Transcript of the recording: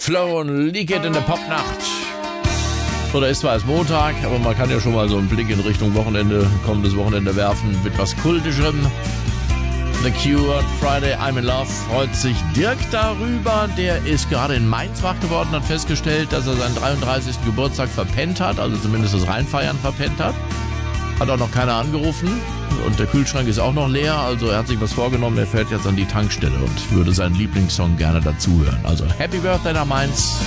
Flow und Leak It in der Popnacht. Oder ist zwar erst Montag, aber man kann ja schon mal so einen Blick in Richtung Wochenende, kommendes Wochenende werfen mit was Kultischem. The Cure, Friday, I'm in Love, freut sich Dirk darüber. Der ist gerade in Mainz wach geworden, hat festgestellt, dass er seinen 33. Geburtstag verpennt hat, also zumindest das Reinfeiern verpennt hat. Hat auch noch keiner angerufen und der Kühlschrank ist auch noch leer, also er hat sich was vorgenommen, er fährt jetzt an die Tankstelle und würde seinen Lieblingssong gerne dazuhören. Also Happy Birthday nach Mainz.